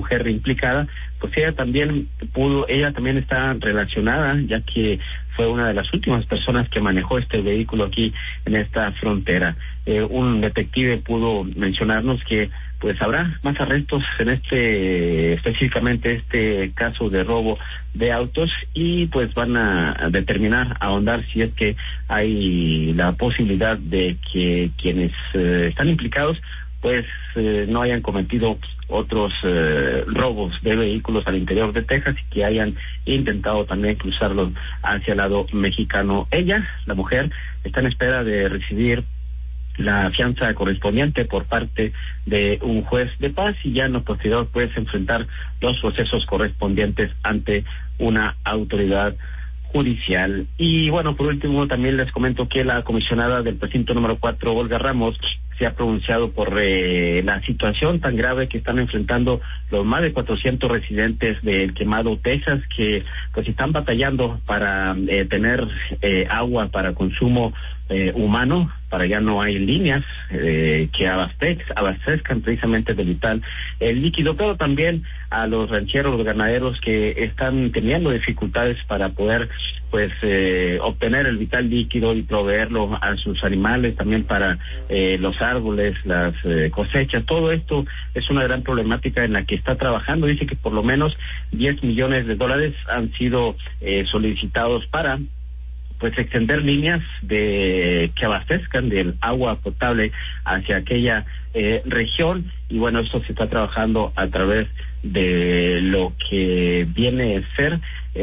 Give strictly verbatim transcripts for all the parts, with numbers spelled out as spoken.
mujer implicada, pues ella también pudo, ella también está relacionada, ya que fue una de las últimas personas que manejó este vehículo aquí en esta frontera. Eh, un detective pudo mencionarnos que pues habrá más arrestos en este, específicamente este caso de robo de autos, y pues van a determinar, a ahondar si es que hay la posibilidad de que quienes eh, están implicados pues eh, no hayan cometido otros eh, robos de vehículos al interior de Texas y que hayan intentado también cruzarlos hacia el lado mexicano. Ella, la mujer, está en espera de recibir la fianza correspondiente por parte de un juez de paz y ya en lo posterior pues enfrentar los procesos correspondientes ante una autoridad judicial. Y bueno, por último también les comento que la comisionada del precinto número cuatro, Olga Ramos, se ha pronunciado por eh, la situación tan grave que están enfrentando los más de cuatrocientos residentes del Quemado, Texas, que pues están batallando para eh, tener eh, agua para consumo eh, humano. Para allá no hay líneas eh, que abastez, abastezcan precisamente de vital el líquido, pero también a los rancheros, los ganaderos que están teniendo dificultades para poder pues eh, obtener el vital líquido y proveerlo a sus animales, también para eh, los árboles, las eh, cosechas. Todo esto es una gran problemática en la que está trabajando. Dice que por lo menos diez millones de dólares han sido eh, solicitados para pues extender líneas de que abastezcan del agua potable hacia aquella eh, región, y bueno, esto se está trabajando a través de lo que viene a ser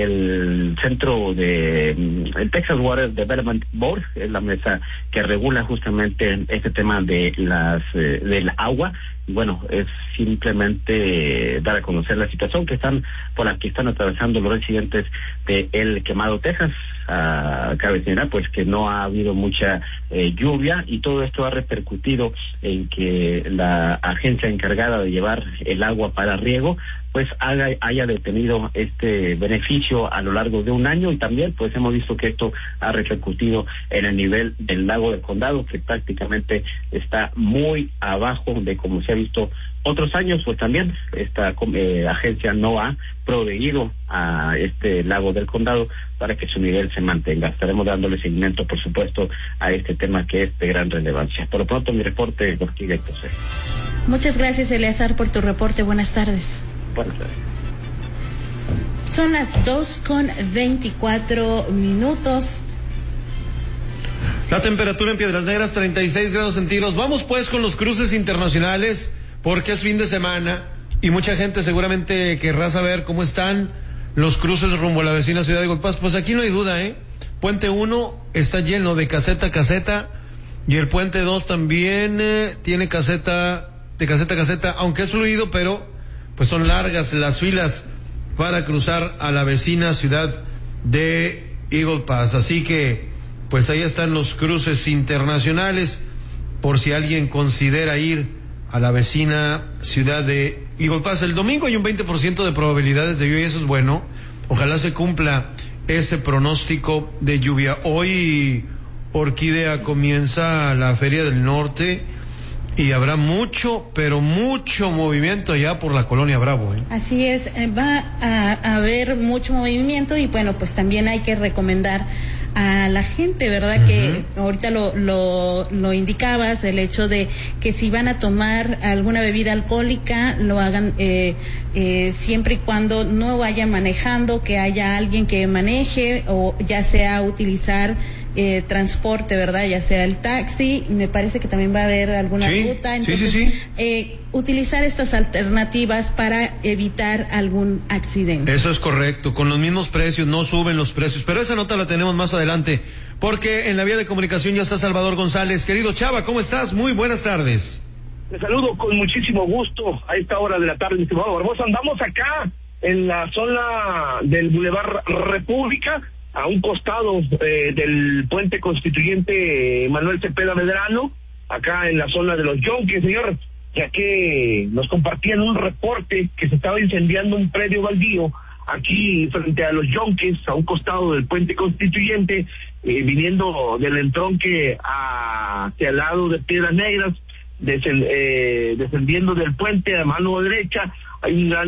el centro de el Texas Water Development Board, es la mesa que regula justamente este tema de las eh, del agua. Y bueno, es simplemente dar a conocer la situación que están por la que están atravesando los residentes de El Quemado, Texas. Uh, cabe señalar pues que no ha habido mucha eh, lluvia, y todo esto ha repercutido en que la agencia encargada de llevar el agua para riego pues haga, haya detenido este beneficio a lo largo de un año, y también pues hemos visto que esto ha repercutido en el nivel del lago del condado, que prácticamente está muy abajo de como se ha visto otros años. Pues también esta eh, agencia no ha proveído a este lago del condado para que su nivel se mantenga. Estaremos dándole seguimiento, por supuesto, a este tema que es de gran relevancia. Por lo pronto, mi reporte, Gorky Héctor. Muchas gracias, Eleazar, por tu reporte. Buenas tardes. Buenas tardes. Son las dos con veinticuatro minutos. La temperatura en Piedras Negras, treinta y seis grados centígrados. Vamos pues con los cruces internacionales, porque es fin de semana y mucha gente seguramente querrá saber cómo están los cruces rumbo a la vecina ciudad de Eagle Pass. Pues aquí no hay duda, ¿eh? Puente uno está lleno de caseta a caseta, y el puente dos también eh, tiene caseta de caseta a caseta, aunque es fluido, pero pues son largas las filas para cruzar a la vecina ciudad de Eagle Pass. Así que pues ahí están los cruces internacionales, por si alguien considera ir a la vecina ciudad de Eagle Pass. El domingo hay un veinte por ciento de probabilidades de lluvia, y eso es bueno. Ojalá se cumpla ese pronóstico de lluvia. Hoy, Orquídea, comienza la Feria del Norte y habrá mucho, pero mucho movimiento allá por la Colonia Bravo, ¿eh? Así es, va a, a haber mucho movimiento, y bueno, pues también hay que recomendar a la gente, ¿verdad? Uh-huh. Que ahorita lo, lo, lo indicabas, el hecho de que si van a tomar alguna bebida alcohólica, lo hagan eh, eh, siempre y cuando no vayan manejando, que haya alguien que maneje, o ya sea utilizar eh, transporte, ¿verdad? Ya sea el taxi, me parece que también va a haber alguna sí, ruta, entonces sí, sí, sí. Eh, utilizar estas alternativas para evitar algún accidente. Eso es correcto, con los mismos precios, no suben los precios, pero esa nota la tenemos más adelante, porque en la vía de comunicación ya está Salvador González. Querido Chava, ¿cómo estás? Muy buenas tardes. Te saludo con muchísimo gusto a esta hora de la tarde, mi estimado Barbosa. Andamos acá en la zona del Boulevard República, a un costado eh, del puente constituyente Manuel Cepeda Medrano, acá en la zona de los Yonques, señor, ya que nos compartían un reporte que se estaba incendiando un predio baldío aquí frente a los Yonques, a un costado del puente constituyente, eh, viniendo del entronque hacia el lado de Piedras Negras, descend, eh, descendiendo del puente a mano derecha. Hay un gran